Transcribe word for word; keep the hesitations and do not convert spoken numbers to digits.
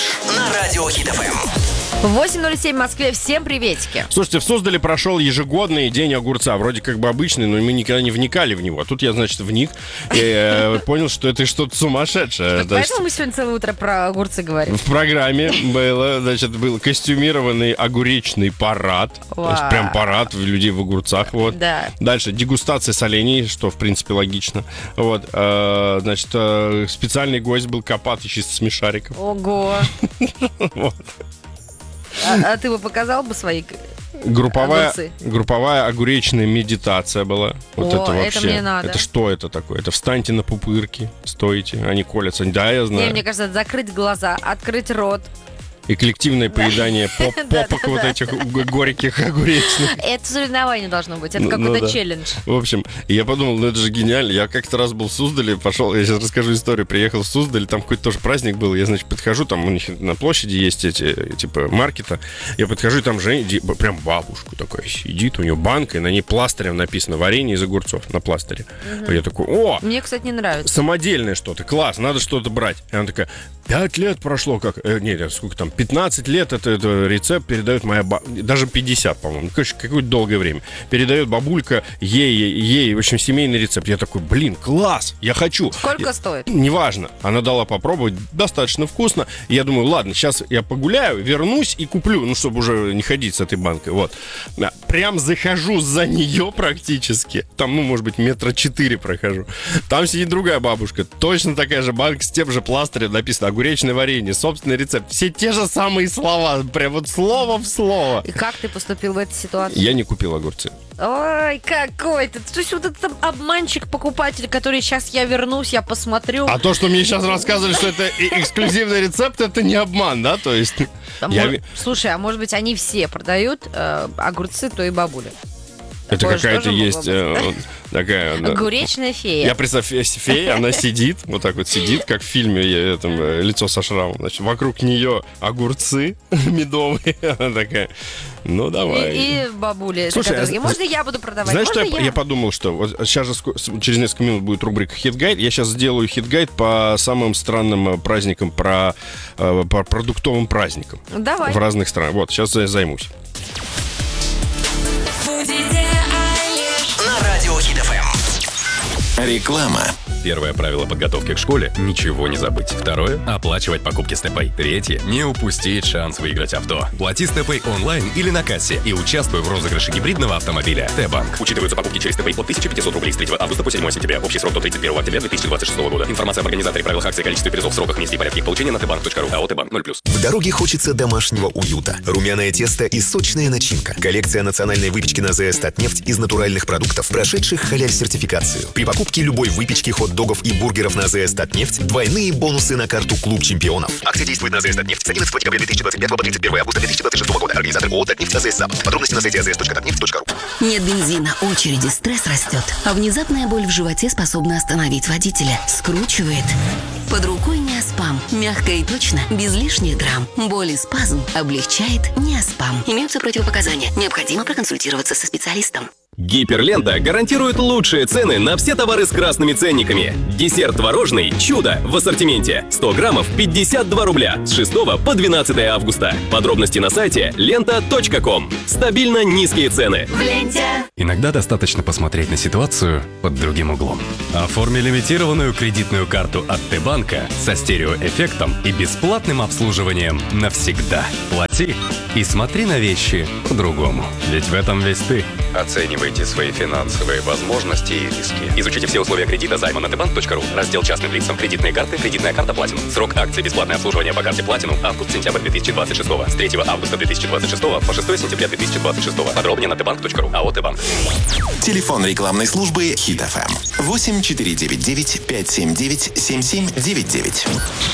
на радио Хит эф эм. восемь ноль семь в Москве. Всем приветики. Слушайте, в Суздале прошел ежегодный день огурца. Вроде как бы обычный, но мы никогда не вникали в него. А тут я, значит, вник и понял, что это что-то сумасшедшее. Поэтому мы сегодня целое утро про огурцы говорим. В программе было, значит, был костюмированный огуречный парад. То есть прям парад людей в огурцах. Вот. Да. Дальше дегустация солений, что, в принципе, логично. Вот. Значит, специальный гость был Копатыч из смешариков. Ого. Вот. А, а ты бы показал бы свои Групповая, огурцы? групповая огуречная медитация была. Вот О, это вообще. это мне надо. Это что это такое? Это встаньте на пупырки, стойте, они колятся. Да, я знаю. Не, мне кажется, закрыть глаза, открыть рот. И коллективное поедание поп- попок вот этих горьких огуречных. Это соревнование должно быть, это Ну, какой-то ну да. челлендж. В общем, я подумал, ну это же гениально. Я как-то раз был в Суздале, пошел, я сейчас расскажу историю. Приехал в Суздаль, там какой-то тоже праздник был. Я, значит, подхожу, там у них на площади есть эти, типа, маркета. Я подхожу, и там Женя, прям бабушка такая сидит, у нее банка, и на ней пластырем написано «варенье из огурцов» на пластыре. Угу. Я такой, о! Мне, кстати, не нравится. Самодельное что-то, класс, надо что-то брать. И она такая, пять лет прошло, как... Э, нет, сколько там, пятнадцать лет это, это рецепт передает моя бабушка. Даже пятьдесят, по-моему. Короче, какое-то долгое время. Передает бабулька ей, ей, в общем, семейный рецепт. Я такой, блин, класс, я хочу. Сколько я... стоит? Неважно. Она дала попробовать, достаточно вкусно. И я думаю, ладно, сейчас я погуляю, вернусь и куплю, ну, чтобы уже не ходить с этой банкой. Вот. Прям захожу за нее практически. Там, ну, может быть, метра четыре прохожу. Там сидит другая бабушка. Точно такая же банка с тем же пластырем. Написано огуречное варенье, собственный рецепт. Все те же самые слова. Прям вот слово в слово. И как ты поступил в этой ситуации? Я не купил огурцы. Ой, какой ты. То есть вот этот обманщик-покупатель, который сейчас я вернусь, я посмотрю. А то, что мне сейчас рассказывали, что это эксклюзивный рецепт, это не обман, да? То есть... А я... может... Слушай, а может быть они все продают э, огурцы той бабули? Это Такое какая-то есть э, такая... Огуречная фея. Я представь, фея, она сидит, вот так вот сидит, как в фильме этом, «Лицо со шрамом». Значит, вокруг нее огурцы медовые. Она такая, ну давай. И, и бабули. Слушай, которые... а... Можно я буду продавать? Знаешь, Можно что я? я? я подумал, что вот сейчас же через несколько минут будет рубрика «Хит-гайд». Я сейчас сделаю хит-гайд по самым странным праздникам, про, по продуктовым праздникам. Давай. В разных странах. Вот, сейчас я займусь. На радио Хит эф эм. Реклама. Первое правило подготовки к школе – ничего не забыть. Второе – оплачивать покупки с ТП. Третье – не упустить шанс выиграть авто. Плати с ТП онлайн или на кассе и участвуй в розыгрыше гибридного автомобиля. Т-банк. Учитываются покупки через ТП от тысяча пятьсот рублей с третьего августа по седьмого сентября. Общий срок до тридцать первого октября две тысячи двадцать шестого года. Информация об организаторе, правилах акции, количестве призов, сроках, месте и порядке их получения на тбанк точка ру. АО «Т-банк» ноль плюс. В дороге хочется домашнего уюта. Румяное тесто и сочная начинка. Коллекция национальной выпечки на ЗС «Татнефть» из натуральных продуктов, прошедших халяль-сертификацию. При покупке любой выпечки, хот-догов и бургеров на ЗС «Татнефть» двойные бонусы на карту «Клуб чемпионов». Акция действует на ЗС «Татнефть» с одиннадцатого декабря две тысячи двадцать пятого по тридцать первое августа две тысячи двадцать шестого года. Организатор ООО «Татнефть» АЗС «Запад». Подробности на сайте а зэ эс точка татнефть точка ру. Нет бензина, очереди, стресс растет. А внезапная боль в животе способна остановить водителя. Скручивает. Под рукой Неоспам. Мягко и точно, без лишних драм. Боль и спазм облегчает Неоспам. Имеются противопоказания. Необходимо проконсультироваться со специалистом. Гиперлента гарантирует лучшие цены на все товары с красными ценниками. Десерт творожный «Чудо» в ассортименте. сто граммов пятьдесят два рубля с шестого по двенадцатое августа. Подробности на сайте лента точка ком. Стабильно низкие цены. В ленте. Иногда достаточно посмотреть на ситуацию под другим углом. Оформи лимитированную кредитную карту от Т-банка со стереоэффектом и бесплатным обслуживанием навсегда. Плати и смотри на вещи по-другому. Ведь в этом весь ты. Оценивайте свои финансовые возможности и риски. Изучите все условия кредита займа на тбанк точка ру. Раздел частным лицам. Кредитные карты. Кредитная карта Platinum. Срок акции бесплатное обслуживание по карте Platinum. Август-сентябрь две тысячи двадцать шестого. С третьего августа две тысячи двадцать шестого по шестого сентября две тысячи двадцать шестого. Подробнее на тбанк точка ру. АО «Т-банк». Телефон рекламной службы Хит эф эм. восемь четыре девять девять пять семь девять семь семь девять девять.